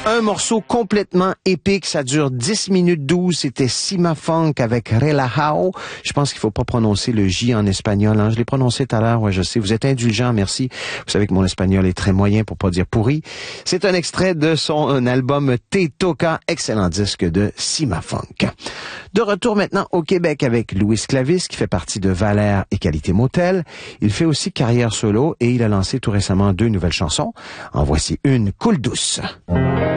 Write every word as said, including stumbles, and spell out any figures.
Un morceau complètement épique, ça dure dix minutes douze, c'était Sima Funk avec Relajao. Je pense qu'il faut pas prononcer le J en espagnol, hein. Je l'ai prononcé tout à l'heure, ouais, je sais. Vous êtes indulgent, merci. Vous savez que mon espagnol est très moyen, pour pas dire pourri. C'est un extrait de son album Te Toca, excellent disque de Sima Funk. De retour maintenant au Québec avec Louis Clavis, qui fait partie de Valère et Qualité Motel. Il fait aussi carrière solo et il a lancé tout récemment deux nouvelles chansons. En voici une, Coule douce.